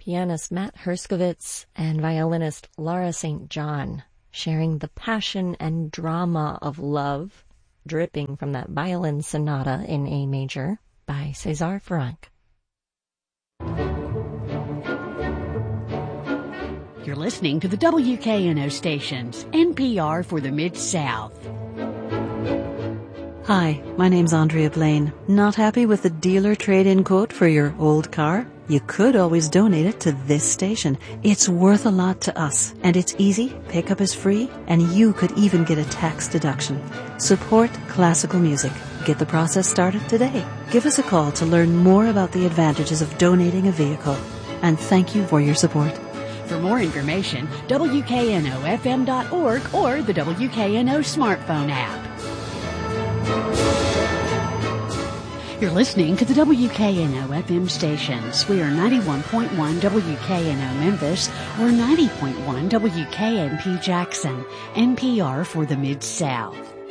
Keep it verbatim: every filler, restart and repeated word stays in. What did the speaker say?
pianist Matt Herskovitz and violinist Laura Saint John, sharing the passion and drama of love dripping from that violin sonata in A major by César Franck. You're listening to the W K N O stations, N P R for the Mid-South. Hi, my name's Andrea Blaine. Not happy with the dealer trade-in quote for your old car? You could always donate it to this station. It's worth a lot to us, and it's easy, pickup is free, and you could even get a tax deduction. Support classical music. Get the process started today. Give us a call to learn more about the advantages of donating a vehicle. And thank you for your support. For more information, W K N O F M dot org or the W K N O smartphone app. You're listening to the W K N O F M stations. We are ninety-one point one W K N O Memphis or ninety point one W K N P Jackson, N P R for the Mid-South.